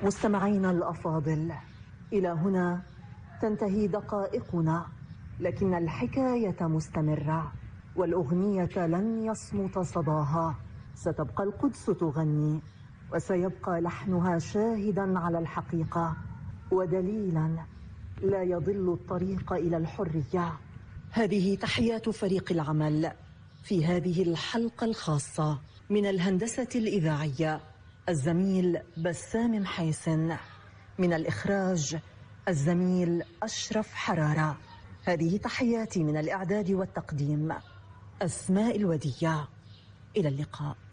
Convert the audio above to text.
مستمعينا الأفاضل، إلى هنا تنتهي دقائقنا، لكن الحكاية مستمرة والأغنية لن يصمت صداها. ستبقى القدس تغني وسيبقى لحنها شاهدا على الحقيقة ودليلا لا يضل الطريق إلى الحرية. هذه تحيات فريق العمل في هذه الحلقة الخاصة من الهندسة الإذاعية الزميل بسام محيسن، من الإخراج الزميل أشرف حرارة. هذه تحياتي من الإعداد والتقديم أسماء الودية. إلى اللقاء.